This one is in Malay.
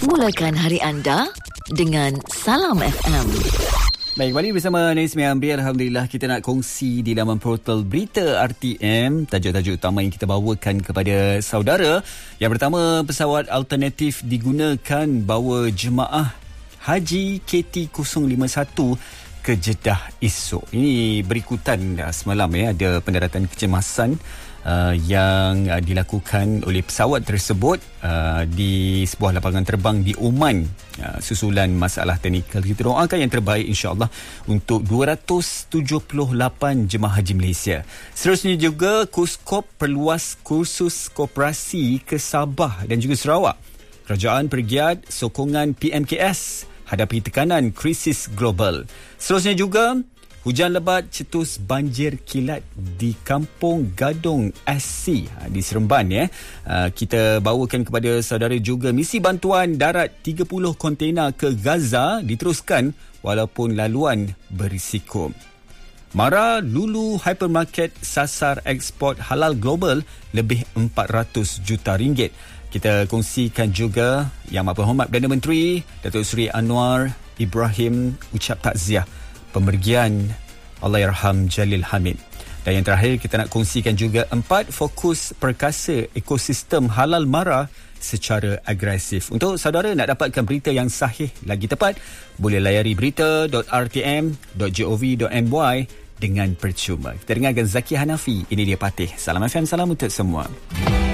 Mulakan hari anda dengan Salam FM. Baik, kembali bersama Naismi Amri. Alhamdulillah, kita nak kongsi di laman portal Berita RTM tajuk-tajuk utama yang kita bawakan kepada saudara. Yang pertama, pesawat alternatif digunakan bawa jemaah Haji KT051 ke Jeddah esok. Ini berikutan semalam ada pendaratan kecemasan yang dilakukan oleh pesawat tersebut di sebuah lapangan terbang di Oman susulan masalah teknikal. Kita doakan yang terbaik insya-Allah untuk 278 jemaah haji Malaysia. Seterusnya juga Kuskop perluas kursus koperasi ke Sabah dan juga Sarawak. Kerajaan pergiat sokongan PMKS hadapi tekanan krisis global. Seterusnya juga hujan lebat cetus banjir kilat di Kampung Gadong SC di Seremban kita bawakan kepada saudara juga misi bantuan darat 30 kontena ke Gaza diteruskan walaupun laluan berisiko. Mara Lulu Hypermarket sasar ekspor halal global lebih 400 juta ringgit. Kita kongsikan juga Yang Berhormat Perdana Menteri Datuk Seri Anwar Ibrahim ucap takziah pemergian Allahyarham Jalil Hamid. Dan yang terakhir kita nak kongsikan juga 4 fokus perkasa ekosistem halal mara secara agresif. Untuk saudara nak dapatkan berita yang sahih lagi tepat, boleh layari berita.rtm.gov.my dengan percuma. Kita dengarkan Zaki Hanafi. Ini dia Patih. Salam FM, salam untuk semua.